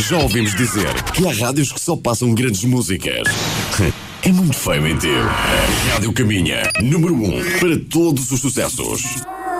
Já ouvimos dizer que há rádios que só passam grandes músicas. É muito feio mentir. A Rádio Caminha, número 1 para todos os sucessos.